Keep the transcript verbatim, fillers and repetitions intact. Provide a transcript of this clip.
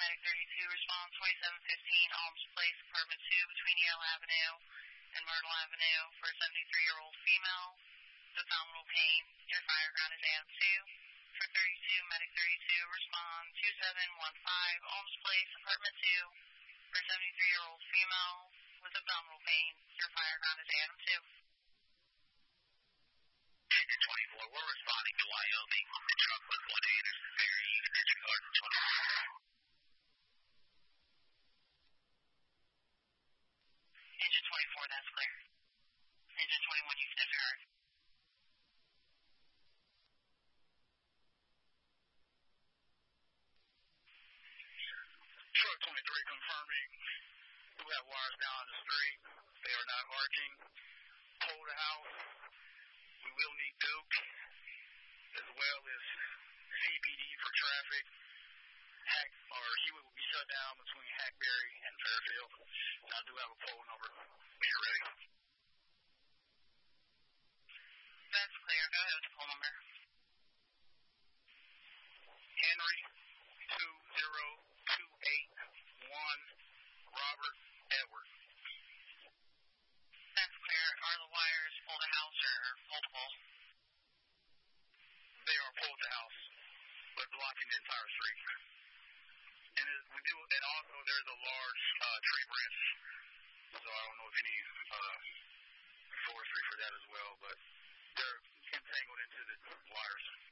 Medic thirty-two, respond twenty-seven fifteen, Alms Place, apartment two, between Yale Avenue and Myrtle Avenue, for a seventy-three-year-old female with abdominal pain. Your fire ground is Adam two. For thirty-two, Medic thirty-two, respond two seven one five, Alms Place, apartment two, for a seventy-three-year-old female with abdominal pain. Your fire ground is Adam two. Engine twenty-four, we're responding to Wyoming. The truck was one Anderson Ferry, you can disregard the twenty-four. Engine twenty-four, that's clear. Engine twenty-one, you can disregard. Truck twenty-three confirming. We have wires down the street. They are not arcing. Pull the house. We will need Duke, as well as C B D for traffic. Hack, or he will be shut down between Hackberry and Fairfield. And I do have a poll number. When you're ready. That's clear. Go ahead with the poll number. Henry two zero two eight one Robert Edward. That's clear. Are the wires pull the house or pull the pole? They are pulled the house, but blocking the entire street. And it, we do, and also there's a large uh, tree branch, so I don't know if any uh, forestry for that as well, but they're entangled into the wires.